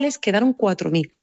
quedaron 4.000.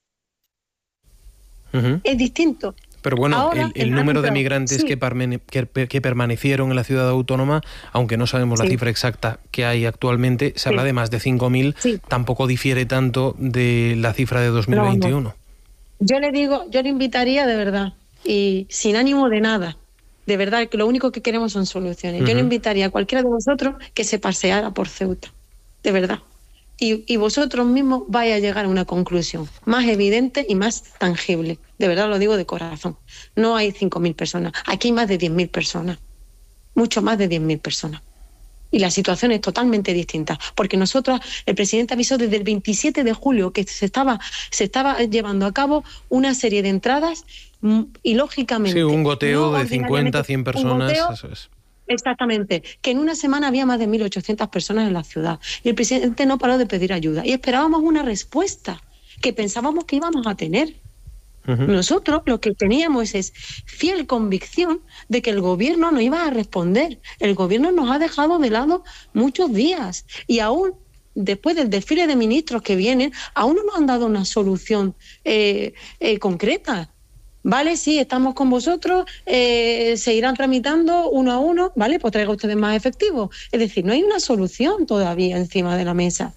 Es distinto. Pero bueno, ahora, el número de migrantes que permanecieron en la ciudad autónoma, aunque no sabemos la cifra exacta que hay actualmente, se habla de más de 5.000, tampoco difiere tanto de la cifra de 2021. No. Yo le invitaría de verdad, y sin ánimo de nada, de verdad, que lo único que queremos son soluciones. Yo le invitaría a cualquiera de vosotros que se paseara por Ceuta, de verdad. Y vosotros mismos vais a llegar a una conclusión más evidente y más tangible. De verdad lo digo de corazón. No hay 5.000 personas, aquí hay más de 10.000 personas. Mucho más de 10.000 personas. Y la situación es totalmente distinta. Porque nosotros, el presidente avisó desde el 27 de julio que se estaba llevando a cabo una serie de entradas y lógicamente... Sí, un goteo de 50, 100 personas, eso es. Exactamente, que en una semana había más de 1.800 personas en la ciudad y el presidente no paró de pedir ayuda y esperábamos una respuesta que pensábamos que íbamos a tener. Nosotros lo que teníamos es fiel convicción de que el gobierno no iba a responder. El gobierno nos ha dejado de lado muchos días y aún después del desfile de ministros que vienen, aún no nos han dado una solución concreta. Vale, sí, estamos con vosotros, se irán tramitando uno a uno, vale, pues traiga ustedes más efectivos. Es decir, no hay una solución todavía encima de la mesa.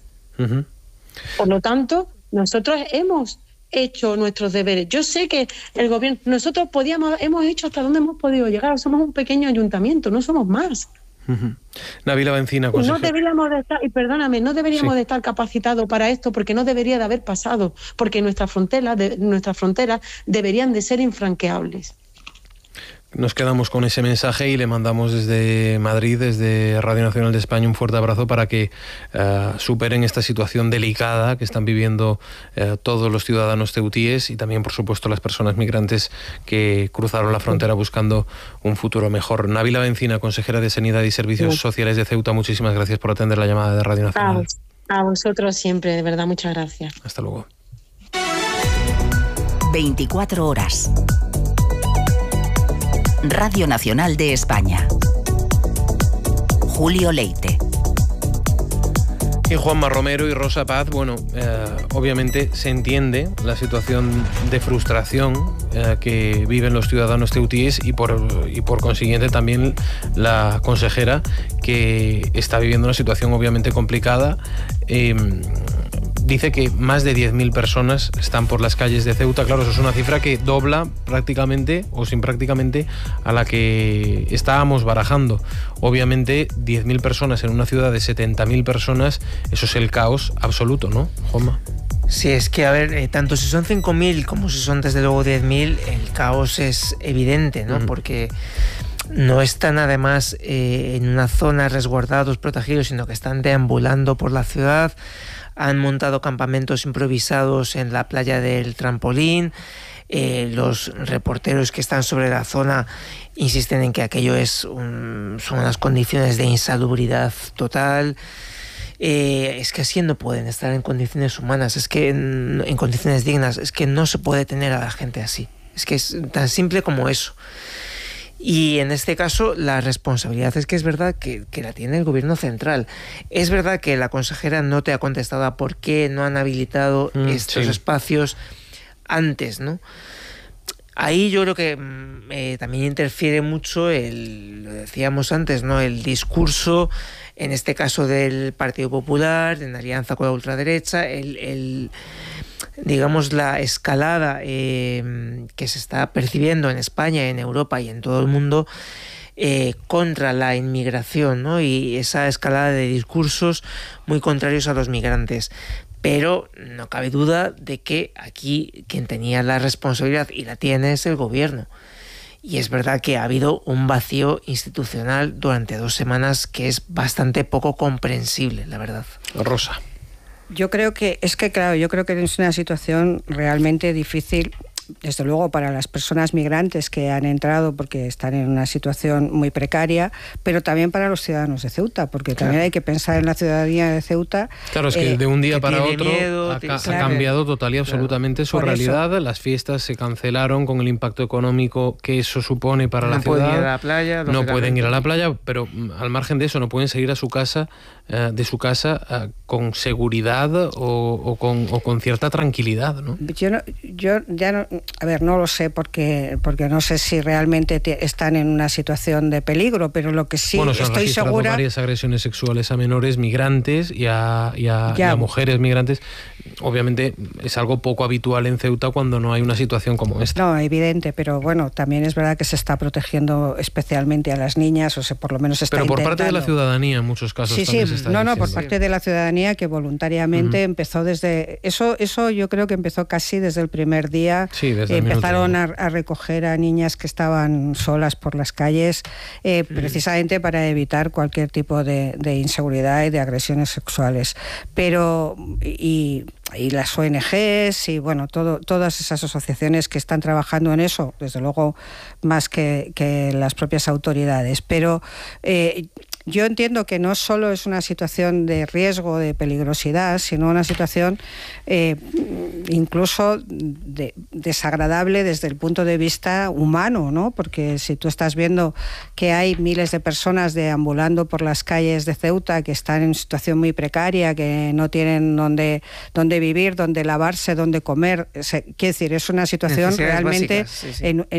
Por lo tanto, nosotros hemos hecho nuestros deberes. Yo sé que el gobierno, nosotros hemos hecho hasta donde hemos podido llegar. Somos un pequeño ayuntamiento, no somos más. Nabila Bencina, consejera. No deberíamos de estar, y perdóname, no deberíamos de estar capacitados para esto, porque no debería de haber pasado, porque nuestras fronteras deberían de ser infranqueables. Nos quedamos con ese mensaje y le mandamos desde Madrid, desde Radio Nacional de España, un fuerte abrazo para que superen esta situación delicada que están viviendo todos los ciudadanos ceutíes y también, por supuesto, las personas migrantes que cruzaron la frontera buscando un futuro mejor. Nabila Bencina, consejera de Sanidad y Servicios Sociales de Ceuta, muchísimas gracias por atender la llamada de Radio Nacional. A vosotros siempre, de verdad, muchas gracias. Hasta luego. 24 horas. Radio Nacional de España. Julio Leite. Y Juanma Romero y Rosa Paz, bueno, obviamente se entiende la situación de frustración que viven los ciudadanos ceutíes y por consiguiente también la consejera, que está viviendo una situación obviamente complicada. Dice que más de 10.000 personas están por las calles de Ceuta. Claro, eso es una cifra que dobla prácticamente o sin prácticamente a la que estábamos barajando. Obviamente 10.000 personas en una ciudad de 70.000 personas, eso es el caos absoluto, ¿no, Juanma? Sí, es que, a ver, tanto si son 5.000 como si son desde luego 10.000, el caos es evidente, ¿no? Porque no están además en una zona resguardados, protegidos, sino que están deambulando por la ciudad. Han montado campamentos improvisados en la playa del Trampolín. Los reporteros que están sobre la zona insisten en que aquello son unas condiciones de insalubridad total. Es que así no pueden estar en condiciones humanas, es que en condiciones dignas, es que no se puede tener a la gente así. Es que es tan simple como eso. Y en este caso la responsabilidad es que es verdad que la tiene el gobierno central. Es verdad que la consejera no te ha contestado a por qué no han habilitado estos espacios antes, ¿no? Ahí yo creo que también interfiere mucho lo decíamos antes, ¿no? El discurso, en este caso del Partido Popular, en alianza con la ultraderecha, digamos, la escalada que se está percibiendo en España, en Europa y en todo el mundo contra la inmigración, ¿no? Y esa escalada de discursos muy contrarios a los migrantes. Pero no cabe duda de que aquí quien tenía la responsabilidad y la tiene es el gobierno. Y es verdad que ha habido un vacío institucional durante 2 semanas que es bastante poco comprensible, la verdad. Rosa. Yo creo que es una situación realmente difícil, desde luego para las personas migrantes que han entrado porque están en una situación muy precaria, pero también para los ciudadanos de Ceuta, porque también hay que pensar en la ciudadanía de Ceuta. Claro, es que de un día para otro ha cambiado total y absolutamente su realidad. Las fiestas se cancelaron con el impacto económico que eso supone para la ciudad. No pueden ir a la playa. No pueden ir a la playa, pero al margen de eso no pueden seguir a su casa de su casa con seguridad o con cierta tranquilidad, ¿no? Yo ya no, a ver, no lo sé porque no sé si realmente están en una situación de peligro, pero lo que sí estoy segura... varias agresiones sexuales a menores migrantes y a mujeres migrantes. Obviamente es algo poco habitual en Ceuta cuando no hay una situación como esta. No, evidente, pero bueno, también es verdad que se está protegiendo especialmente a las niñas, o sea, por lo menos se está intentando. Pero por parte de la ciudadanía en muchos casos también se está diciendo. Por parte de la ciudadanía que voluntariamente empezó desde... Eso yo creo que empezó casi desde el primer día. Sí, desde empezaron a recoger a niñas que estaban solas por las calles, precisamente para evitar cualquier tipo de inseguridad y de agresiones sexuales. Pero... Y las ONGs y bueno, todas esas asociaciones que están trabajando en eso, desde luego más que las propias autoridades. Pero yo entiendo que no solo es una situación de riesgo, de peligrosidad, sino una situación incluso desagradable desde el punto de vista humano, ¿no? Porque si tú estás viendo que hay miles de personas deambulando por las calles de Ceuta que están en situación muy precaria, que no tienen dónde vivir, dónde lavarse, dónde comer, quiero decir, es una situación realmente básicas,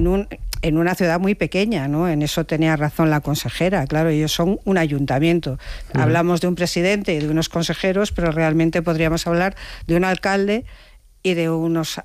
en una ciudad muy pequeña, ¿no? En eso tenía razón la consejera, claro, ellos son un ayuntamiento. Hablamos de un presidente y de unos consejeros, pero realmente podríamos hablar de un alcalde y de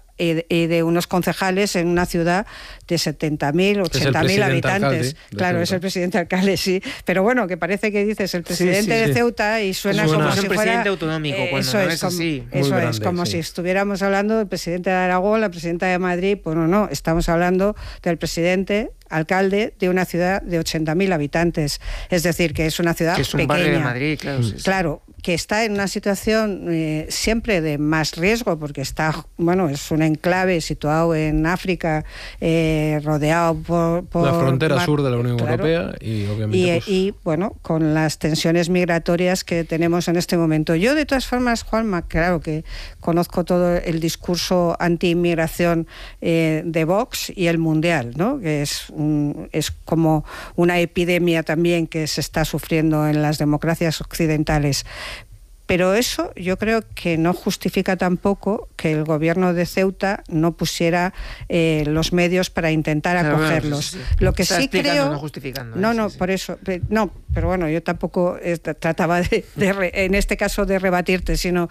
unos concejales en una ciudad de 70.000, 80.000 habitantes. Claro, es el presidente alcalde, sí. Pero bueno, que parece que dices el presidente de Ceuta y suena como si fuera... presidente autonómico, cuando eso no es así. Eso grande, es como si estuviéramos hablando del presidente de Aragón, la presidenta de Madrid. Pues no, estamos hablando del presidente alcalde de una ciudad de 80.000 habitantes. Es decir, que es una ciudad pequeña. Que es un barrio de Madrid, claro. Claro, que está en una situación siempre de más riesgo, porque está, bueno, es un enclave situado en África, rodeado por la frontera sur de la Unión Europea y obviamente y bueno, con las tensiones migratorias que tenemos en este momento. Yo, de todas formas, Juanma, claro que conozco todo el discurso anti-inmigración de Vox y el mundial, ¿no? Que es como una epidemia también que se está sufriendo en las democracias occidentales. Pero eso yo creo que no justifica tampoco que el gobierno de Ceuta no pusiera los medios para intentar acogerlos. Lo que sí creo... No justificando. Por eso... No, pero bueno, yo tampoco trataba en este caso de rebatirte, sino...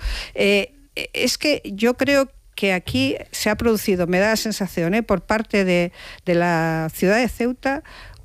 es que yo creo que aquí se ha producido, me da la sensación, por parte de la ciudad de Ceuta,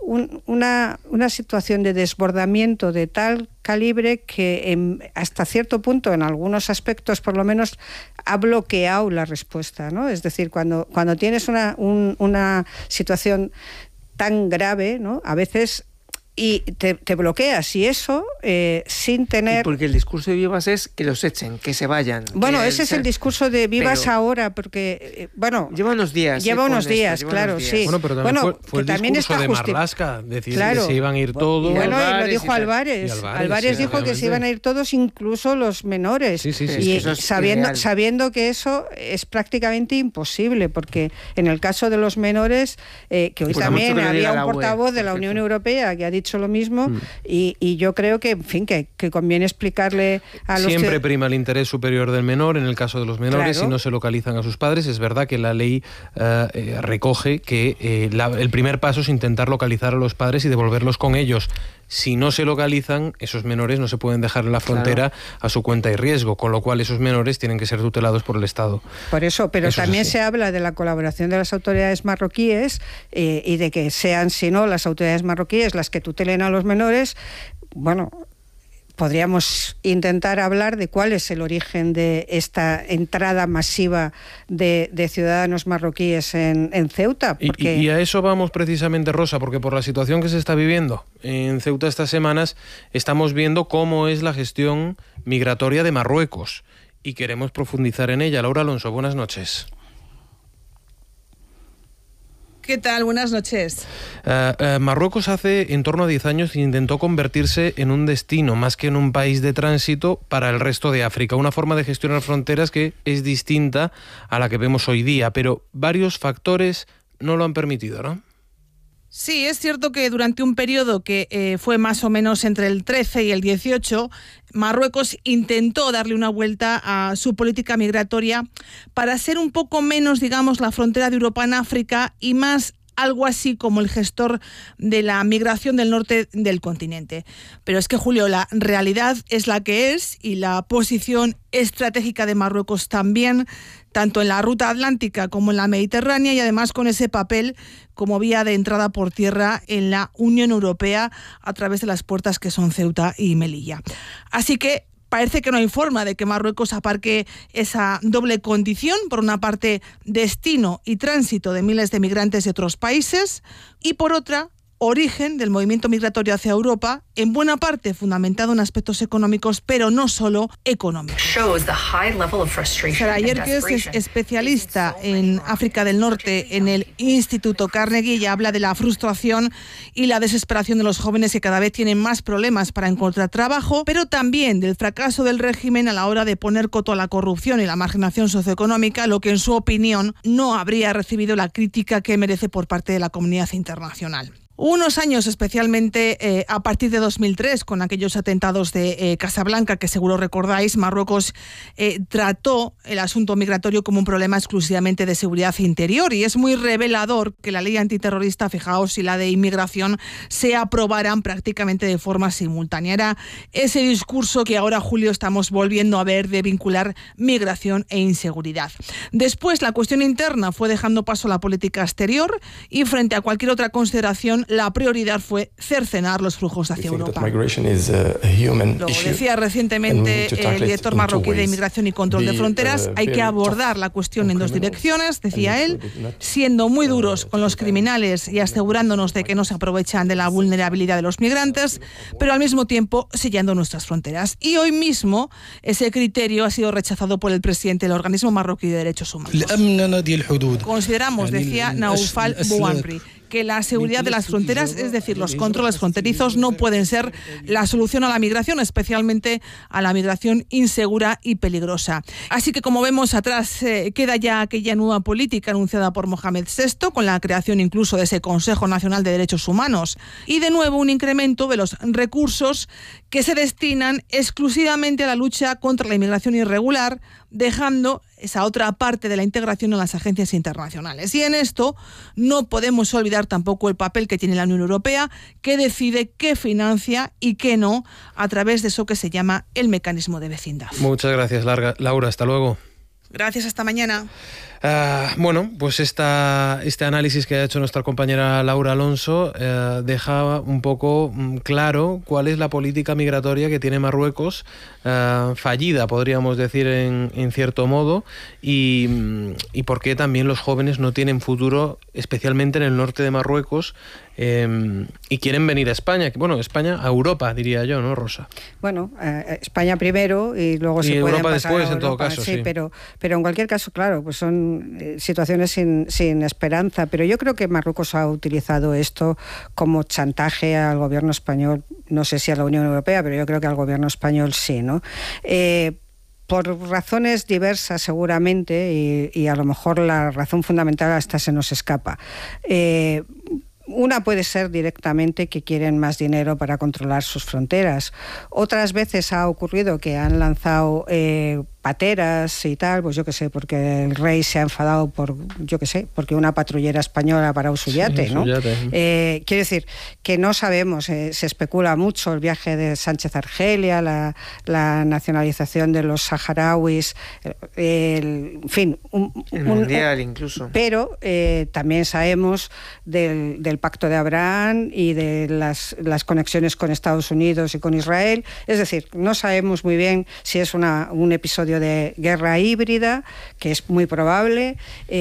una situación de desbordamiento de tal calibre que hasta cierto punto, en algunos aspectos por lo menos, ha bloqueado la respuesta, ¿no? Es decir, cuando tienes una situación tan grave, ¿no? A veces... y te bloqueas, y eso sin tener... Y porque el discurso de Vivas es que los echen, que se vayan. Bueno, ese es el discurso de Vivas ahora, porque, bueno... Lleva unos días. Claro, sí. Bueno, pero también fue el también discurso de Marlaska, decir que se iban a ir todos. Bueno, y lo dijo Álvarez. Álvarez dijo que se iban a ir todos, incluso los menores. Sí. Y sabiendo que eso es prácticamente imposible, porque en el caso de los menores, que hoy también había un portavoz de la Unión Europea que ha dicho lo mismo, y yo creo que, en fin, que conviene explicarle a los... Siempre prima el interés superior del menor en el caso de los menores, si no se localizan a sus padres. Es verdad que la ley recoge que el primer paso es intentar localizar a los padres y devolverlos con ellos. Si no se localizan, esos menores no se pueden dejar en la frontera a su cuenta y riesgo, con lo cual esos menores tienen que ser tutelados por el Estado. Por eso, pero eso también se habla de la colaboración de las autoridades marroquíes y de que sean, si no, las autoridades marroquíes las que tutelen a los menores. Bueno, podríamos intentar hablar de cuál es el origen de esta entrada masiva de ciudadanos marroquíes en Ceuta. Porque... Y a eso vamos precisamente, Rosa, porque por la situación que se está viviendo en Ceuta estas semanas, estamos viendo cómo es la gestión migratoria de Marruecos y queremos profundizar en ella. Laura Alonso, buenas noches. ¿Qué tal? Buenas noches. Marruecos hace en torno a 10 años intentó convertirse en un destino más que en un país de tránsito para el resto de África. Una forma de gestionar fronteras que es distinta a la que vemos hoy día, pero varios factores no lo han permitido, ¿no? Sí, es cierto que durante un periodo que fue más o menos entre el 13 y el 18, Marruecos intentó darle una vuelta a su política migratoria para ser un poco menos, digamos, la frontera de Europa en África y más algo así como el gestor de la migración del norte del continente. Pero es que, Julio, la realidad es la que es y la posición estratégica de Marruecos también, tanto en la ruta atlántica como en la mediterránea, y además con ese papel como vía de entrada por tierra en la Unión Europea a través de las puertas que son Ceuta y Melilla. Así que parece que no hay forma de que Marruecos aparque esa doble condición, por una parte destino y tránsito de miles de migrantes de otros países, y por otra origen del movimiento migratorio hacia Europa, en buena parte fundamentado en aspectos económicos, pero no solo económicos. Sara Yerkes es especialista en África del Norte en el Instituto Carnegie y habla de la frustración y la desesperación de los jóvenes que cada vez tienen más problemas para encontrar trabajo, pero también del fracaso del régimen a la hora de poner coto a la corrupción y la marginación socioeconómica, lo que en su opinión no habría recibido la crítica que merece por parte de la comunidad internacional. Unos años, especialmente a partir de 2003, con aquellos atentados de Casablanca, que seguro recordáis, Marruecos trató el asunto migratorio como un problema exclusivamente de seguridad interior, y es muy revelador que la ley antiterrorista, fijaos, y la de inmigración se aprobaran prácticamente de forma simultánea. Era ese discurso que ahora, Julio, estamos volviendo a ver de vincular migración e inseguridad. Después, la cuestión interna fue dejando paso a la política exterior, y frente a cualquier otra consideración, la prioridad fue cercenar los flujos hacia Europa. Lo decía recientemente el director marroquí de Inmigración y Control de Fronteras, hay que abordar la cuestión en dos direcciones, decía él, siendo muy duros con los criminales y asegurándonos de que no se aprovechan de la vulnerabilidad de los migrantes, pero al mismo tiempo sellando nuestras fronteras. Y hoy mismo ese criterio ha sido rechazado por el presidente del organismo marroquí de derechos humanos. Consideramos, decía Naufal Bouamri, que la seguridad de las fronteras, es decir, los controles fronterizos, no pueden ser la solución a la migración, especialmente a la migración insegura y peligrosa. Así que, como vemos atrás, queda ya aquella nueva política anunciada por Mohamed VI, con la creación incluso de ese Consejo Nacional de Derechos Humanos, y de nuevo un incremento de los recursos que se destinan exclusivamente a la lucha contra la inmigración irregular, dejando esa otra parte de la integración en las agencias internacionales. Y en esto no podemos olvidar tampoco el papel que tiene la Unión Europea, que decide qué financia y qué no a través de eso que se llama el mecanismo de vecindad. Muchas gracias, Laura. Hasta luego. Gracias, hasta mañana. Bueno, pues este análisis que ha hecho nuestra compañera Laura Alonso deja un poco claro cuál es la política migratoria que tiene Marruecos, fallida, podríamos decir, en cierto modo, y por qué también los jóvenes no tienen futuro, especialmente en el norte de Marruecos, y quieren venir a España. Bueno, España a Europa, diría yo, ¿no, Rosa? Bueno, España primero y luego se pueden Europa pasar después, a Europa, en todo caso, sí. Pero en cualquier caso, claro, pues son situaciones sin esperanza. Pero yo creo que Marruecos ha utilizado esto como chantaje al gobierno español, no sé si a la Unión Europea, pero yo creo que al gobierno español sí, ¿no? Por razones diversas seguramente, y a lo mejor la razón fundamental hasta se nos escapa. Una puede ser directamente que quieren más dinero para controlar sus fronteras. Otras veces ha ocurrido que han lanzado pateras y tal, pues yo qué sé, porque el rey se ha enfadado por, yo qué sé, porque una patrullera española ha parado su yate, ¿no? Quiero decir, que no sabemos, se especula mucho el viaje de Sánchez a Argelia, la nacionalización de los saharauis, en fin, el mundial incluso. Pero también sabemos del Pacto de Abraham y de las conexiones con Estados Unidos y con Israel. Es decir, no sabemos muy bien si es un episodio de guerra híbrida, que es muy probable.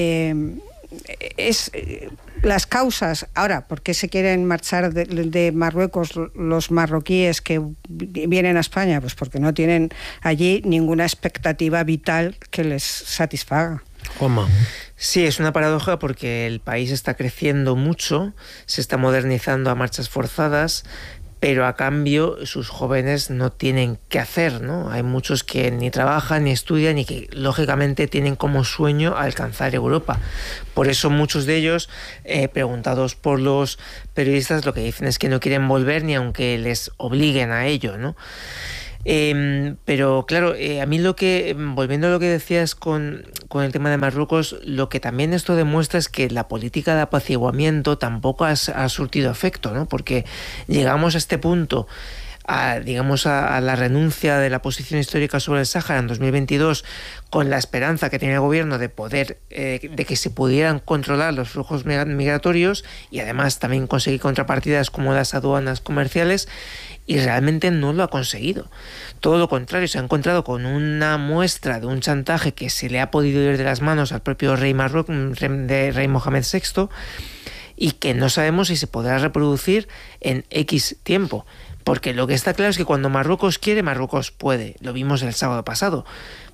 Las causas, ahora, ¿por qué se quieren marchar de Marruecos los marroquíes que vienen a España? Pues porque no tienen allí ninguna expectativa vital que les satisfaga. Juanma. Sí, es una paradoja porque el país está creciendo mucho, se está modernizando a marchas forzadas, pero a cambio sus jóvenes no tienen qué hacer, ¿no? Hay muchos que ni trabajan ni estudian y que lógicamente tienen como sueño alcanzar Europa. Por eso muchos de ellos, preguntados por los periodistas, lo que dicen es que no quieren volver ni aunque les obliguen a ello, ¿no? Pero claro, a mí volviendo a lo que decías con el tema de Marruecos, lo que también esto demuestra es que la política de apaciguamiento tampoco ha surtido efecto, ¿no? Porque llegamos a este punto, a la renuncia de la posición histórica sobre el Sáhara en 2022, con la esperanza que tenía el gobierno de que se pudieran controlar los flujos migratorios y además también conseguir contrapartidas como las aduanas comerciales, y realmente no lo ha conseguido. Todo lo contrario, se ha encontrado con una muestra de un chantaje que se le ha podido ir de las manos al propio rey Mohamed VI, y que no sabemos si se podrá reproducir en X tiempo. Porque lo que está claro es que cuando Marruecos quiere, Marruecos puede. Lo vimos el sábado pasado.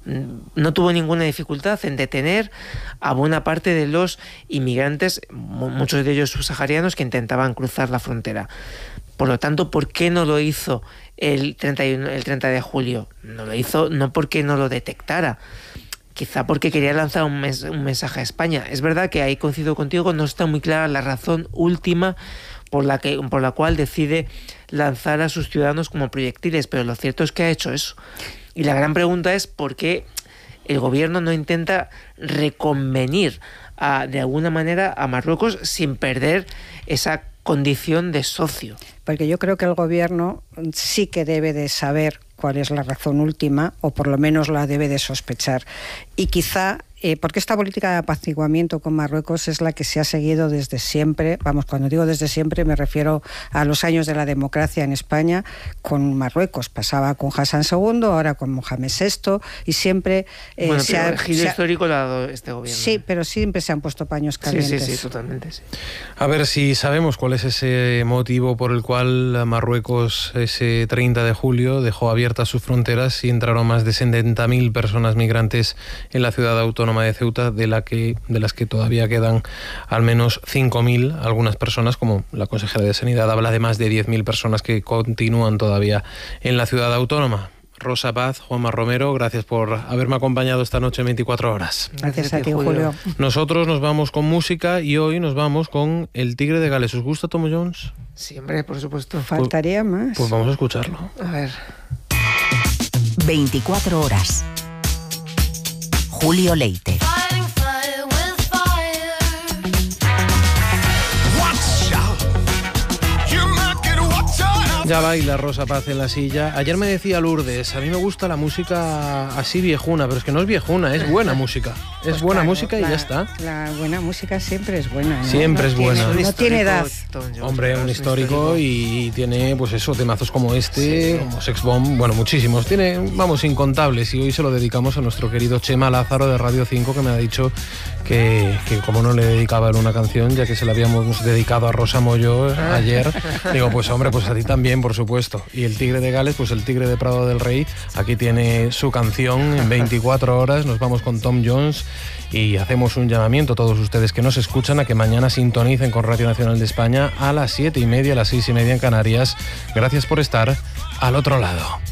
No tuvo ninguna dificultad en detener a buena parte de los inmigrantes, muchos de ellos subsaharianos, que intentaban cruzar la frontera. Por lo tanto, ¿por qué no lo hizo el 30 de julio? No lo hizo no porque no lo detectara, quizá porque quería lanzar un mensaje a España. Es verdad que ahí coincido contigo, no está muy clara la razón última por la cual decide lanzar a sus ciudadanos como proyectiles, pero lo cierto es que ha hecho eso. Y la gran pregunta es por qué el gobierno no intenta reconvenir de alguna manera a Marruecos sin perder esa condición de socio. Porque yo creo que el gobierno sí que debe de saber cuál es la razón última, o por lo menos la debe de sospechar. Y quizá, porque esta política de apaciguamiento con Marruecos es la que se ha seguido desde siempre, cuando digo desde siempre me refiero a los años de la democracia en España con Marruecos. Pasaba con Hassan II, ahora con Mohamed VI, y siempre... el giro histórico lo ha dado este gobierno. Sí, pero siempre se han puesto paños calientes. Sí, totalmente, sí. A ver si sabemos cuál es ese motivo por el cual Marruecos ese 30 de julio dejó abiertas sus fronteras y entraron más de 70.000 personas migrantes en la ciudad autónoma de Ceuta, de las que todavía quedan al menos 5.000. Algunas personas, como la consejera de Sanidad, habla de más de 10.000 personas que continúan todavía en la ciudad autónoma. Rosa Paz, Juanma Romero, gracias por haberme acompañado esta noche en 24 horas. Gracias a ti, Julio. Nosotros nos vamos con música y hoy nos vamos con El Tigre de Gales. ¿Os gusta Tom Jones? Siempre, por supuesto. Faltaría más. Pues vamos a escucharlo. A ver. 24 horas. Julio Leite. Ya baila Rosa Paz en la silla. Ayer me decía Lourdes, a mí me gusta la música así viejuna, pero es que no es viejuna, es buena música. Es pues buena música y ya está. La buena música siempre es buena, ¿no? Siempre es buena. No tiene edad. Hombre, un histórico y tiene, pues eso, temazos como este, como Sex Bomb, bueno, muchísimos. Tiene, vamos, incontables. Y hoy se lo dedicamos a nuestro querido Chema Lázaro de Radio 5, que me ha dicho que como no le dedicaba él una canción, ya que se la habíamos dedicado a Rosa Moyo ayer. Digo, pues hombre, pues a ti también, por supuesto. Y el Tigre de Gales, pues el Tigre de Prado del Rey, aquí tiene su canción en 24 horas. Nos vamos con Tom Jones y hacemos un llamamiento a todos ustedes que nos escuchan a que mañana sintonicen con Radio Nacional de España a las 7:30, a las 6:30 en Canarias. Gracias por estar al otro lado.